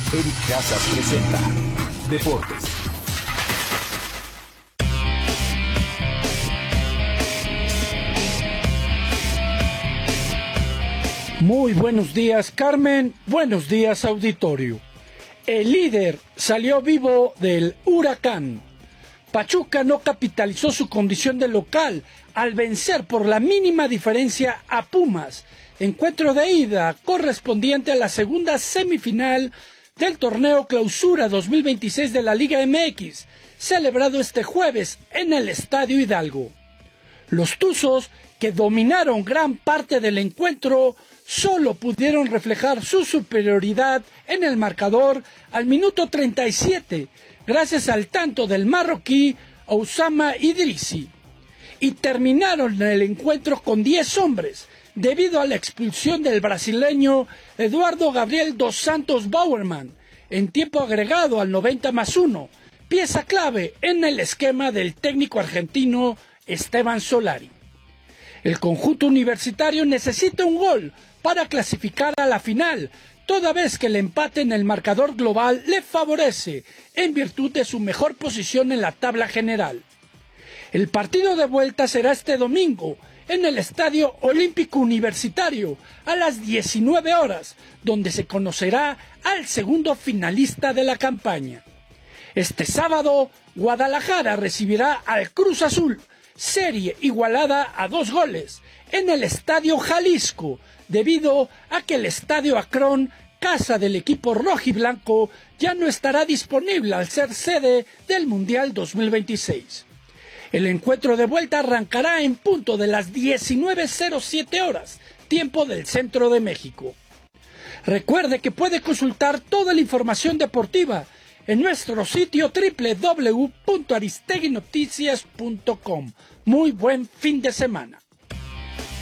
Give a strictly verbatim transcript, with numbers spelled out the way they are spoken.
Eric Casas presenta Deportes. Muy buenos días, Carmen. Buenos días, auditorio. El líder salió vivo del huracán. Pachuca no capitalizó su condición de local al vencer por la mínima diferencia a Pumas. Encuentro de ida correspondiente a la segunda semifinal del torneo Clausura dos mil veintiséis de la Liga M X, celebrado este jueves en el Estadio Hidalgo. Los Tuzos, que dominaron gran parte del encuentro, solo pudieron reflejar su superioridad en el marcador al minuto treinta y siete, gracias al tanto del marroquí Oussama Idrissi, y terminaron el encuentro con diez hombres, debido a la expulsión del brasileño Eduardo Gabriel dos Santos Bauerman, en tiempo agregado al noventa más uno, pieza clave en el esquema del técnico argentino Esteban Solari. El conjunto universitario necesita un gol para clasificar a la final, toda vez que el empate en el marcador global le favorece en virtud de su mejor posición en la tabla general. El partido de vuelta será este domingo en el Estadio Olímpico Universitario a las diecinueve horas, donde se conocerá al segundo finalista de la campaña. Este sábado, Guadalajara recibirá al Cruz Azul, serie igualada a dos goles, en el Estadio Jalisco, debido a que el Estadio Akron, casa del equipo rojiblanco, ya no estará disponible al ser sede del Mundial dos mil veintiséis. El encuentro de vuelta arrancará en punto de las diecinueve cero siete horas, tiempo del centro de México. Recuerde que puede consultar toda la información deportiva en nuestro sitio doble u doble u doble u punto aristegui noticias punto com. Muy buen fin de semana.